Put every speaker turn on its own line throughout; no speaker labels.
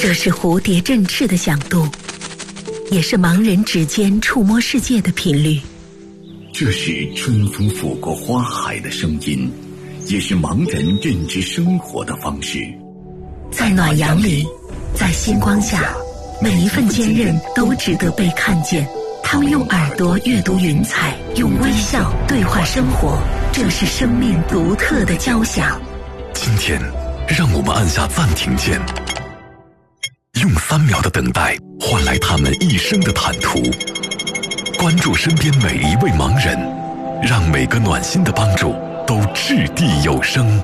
这是蝴蝶振翅的响度，也是盲人指尖触摸世界的频率。
这是春风拂过花海的声音，也是盲人认知生活的方式。
在暖阳里，在星光下，每一份坚韧都值得被看见。他们用耳朵阅读云彩，用微笑对话生活，这是生命独特的交响。
今天，让我们按下暂停键，用3秒的等待换来他们一生的坦途。关注身边每一位盲人，让每个暖心的帮助都掷地有声。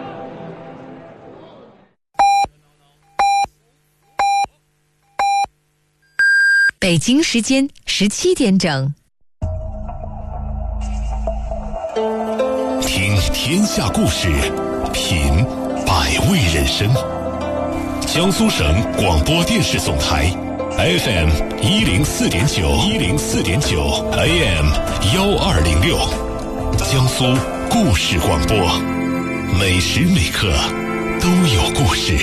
北京时间17点整。
听天下故事，品百味人生。江苏省广播电视总台 FM 104.9 AM 1206，江苏故事广播，每时每刻都有故事。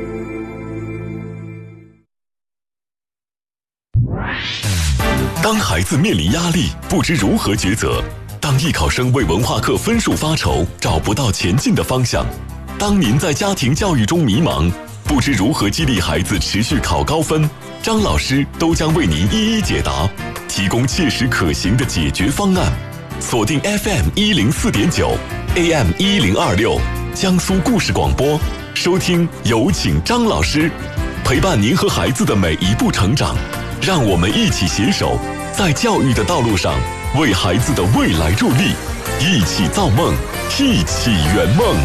当孩子面临压力，不知如何抉择；当艺考生为文化课分数发愁，找不到前进的方向；当您在家庭教育中迷茫，不知如何激励孩子持续考高分，张老师都将为您一一解答，提供切实可行的解决方案。锁定 FM 104.9 AM 1026，江苏故事广播，收听有请张老师，陪伴您和孩子的每一步成长。让我们一起携手，在教育的道路上为孩子的未来助力，一起造梦，一起圆梦。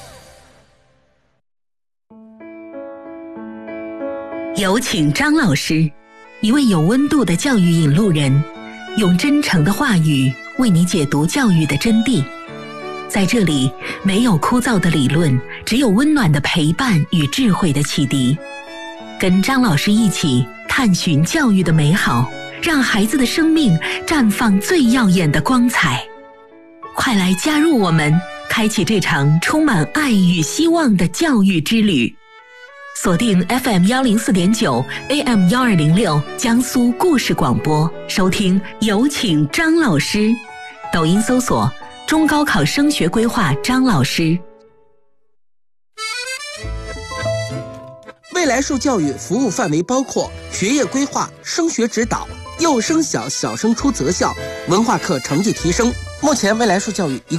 有请张老师，一位有温度的教育引路人，用真诚的话语为你解读教育的真谛。在这里，没有枯燥的理论，只有温暖的陪伴与智慧的启迪。跟张老师一起探寻教育的美好，让孩子的生命绽放最耀眼的光彩。快来加入我们，开启这场充满爱与希望的教育之旅。锁定 FM 104.9 AM 1206，江苏故事广播，收听有请张老师。抖音搜索中高考升学规划张老师。
未来树教育服务范围包括学业规划、升学指导、幼升小、小升初择校、文化课成绩提升。目前未来树教育一共